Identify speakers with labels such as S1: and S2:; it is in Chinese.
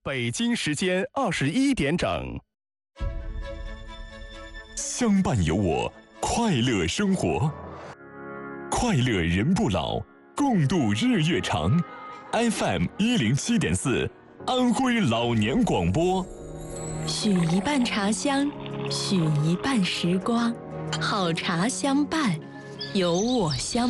S1: 北京时间21点整。
S2: 相伴有我，快乐生活，快乐人不老，共度日月长。FM 107.4，安徽老年广播。
S3: 许一半茶香，许一半时光，好茶相伴，有我相伴。